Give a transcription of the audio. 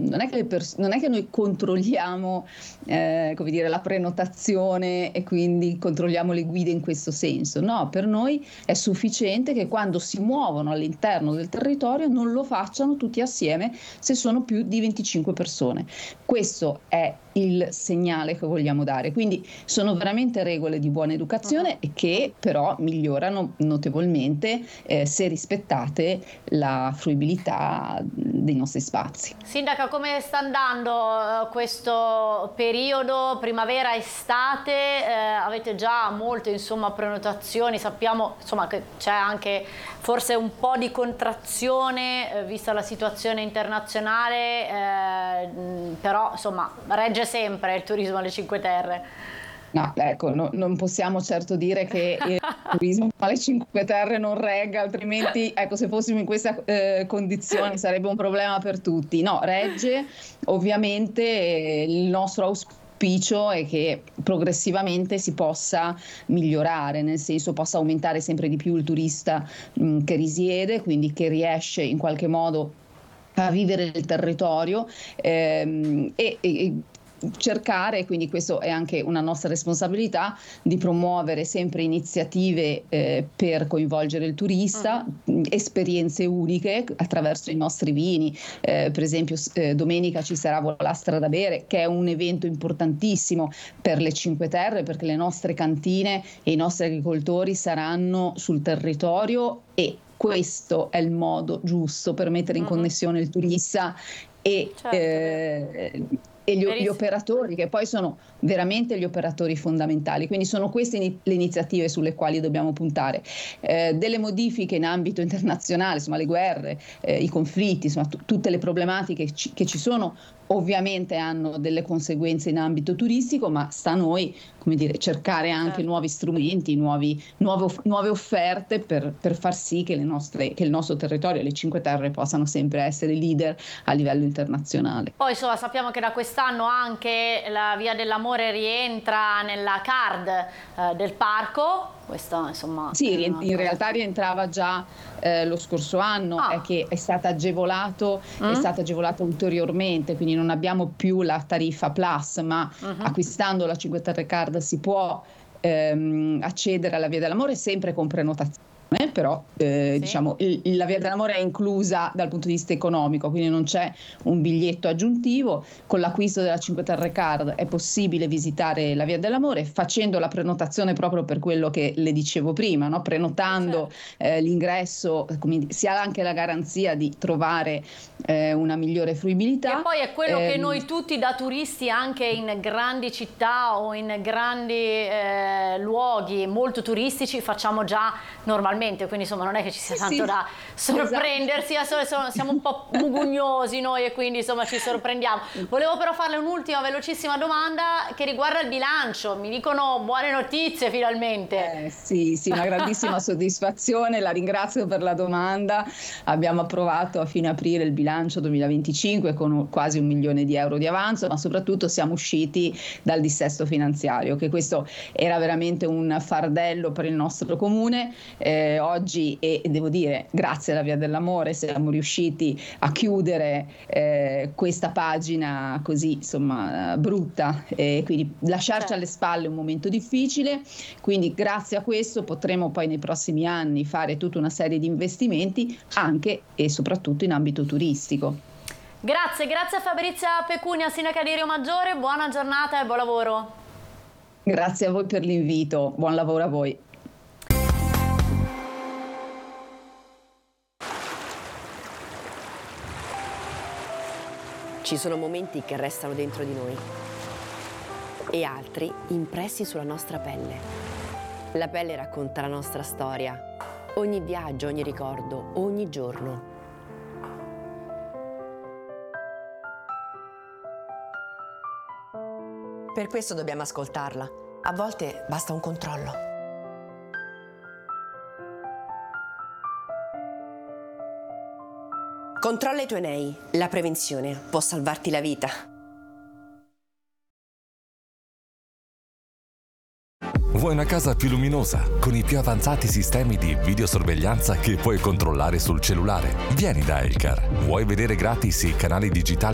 non è che noi controlliamo come dire, la prenotazione e quindi controlliamo le guide in questo senso. No, per noi è sufficiente che quando si muovono all'interno del territorio non lo facciano tutti assieme se sono più di 25 persone. Questo è il segnale che vogliamo dare. Quindi sono veramente regole di buona educazione e che però migliorano notevolmente se rispettate la fruibilità dei nostri spazi. Sindaca, come sta andando questo periodo primavera-estate? Avete già molte prenotazioni, sappiamo che c'è anche forse un po' di contrazione vista la situazione internazionale, però regge sempre il turismo alle Cinque Terre. No, ecco, non possiamo certo dire che il turismo alle Cinque Terre non regga, altrimenti, ecco, se fossimo in questa condizione sarebbe un problema per tutti. No, regge. Ovviamente il nostro auspicio è che progressivamente si possa migliorare, nel senso possa aumentare sempre di più il turista che risiede, quindi che riesce in qualche modo a vivere il territorio e cercare, quindi questo è anche una nostra responsabilità, di promuovere sempre iniziative per coinvolgere il turista, esperienze uniche attraverso i nostri vini. Per esempio domenica ci sarà Volastra da bere, che è un evento importantissimo per le Cinque Terre, perché le nostre cantine e i nostri agricoltori saranno sul territorio e questo è il modo giusto per mettere in connessione il turista e gli operatori, che poi sono veramente gli operatori fondamentali. Quindi sono queste le iniziative sulle quali dobbiamo puntare. Delle modifiche in ambito internazionale, le guerre, i conflitti, tutte le problematiche che ci sono, ovviamente hanno delle conseguenze in ambito turistico, ma sta a noi, come dire, cercare anche nuovi strumenti, nuove offerte per far sì che il nostro territorio, le Cinque Terre, possano sempre essere leader a livello internazionale. Poi sappiamo che da quest'anno anche la Via dell'Amore rientra nella card del parco. Questo, sì, in realtà rientrava già lo scorso anno, è che è stato agevolato ulteriormente, quindi non abbiamo più la tariffa Plus, ma acquistando la Cinque Terre Card si può accedere alla Via dell'Amore sempre con prenotazione. Però diciamo la Via dell'Amore è inclusa dal punto di vista economico, quindi non c'è un biglietto aggiuntivo. Con l'acquisto della Cinque Terre Card è possibile visitare la Via dell'Amore facendo la prenotazione proprio per quello che le dicevo prima, no? Prenotando l'ingresso, si ha anche la garanzia di trovare una migliore fruibilità. E poi è quello che noi tutti da turisti anche in grandi città o in grandi luoghi molto turistici facciamo già normalmente, quindi non è che ci sia tanto da sorprendersi, siamo un po' mugugnosi noi e quindi ci sorprendiamo. Volevo però farle un'ultima velocissima domanda che riguarda il bilancio. Mi dicono buone notizie finalmente. Sì, una grandissima soddisfazione, la ringrazio per la domanda. Abbiamo approvato a fine aprile il bilancio 2025 con quasi 1 milione di euro di avanzo, ma soprattutto siamo usciti dal dissesto finanziario, che questo era veramente un fardello per il nostro comune. Oggi, e devo dire grazie alla Via dell'Amore, siamo riusciti a chiudere questa pagina così brutta, quindi lasciarci alle spalle un momento difficile. Quindi grazie a questo potremo poi nei prossimi anni fare tutta una serie di investimenti anche e soprattutto in ambito turistico. Grazie a Fabrizia Pecunia, sindaca di Riomaggiore, buona giornata e buon lavoro. Grazie a voi per l'invito, buon lavoro a voi. Ci sono momenti che restano dentro di noi e altri impressi sulla nostra pelle. La pelle racconta la nostra storia, ogni viaggio, ogni ricordo, ogni giorno. Per questo dobbiamo ascoltarla. A volte basta un controllo. Controlla i tuoi nei. La prevenzione può salvarti la vita. Vuoi una casa più luminosa, con i più avanzati sistemi di videosorveglianza che puoi controllare sul cellulare? Vieni da Elcar. Vuoi vedere gratis i canali digitali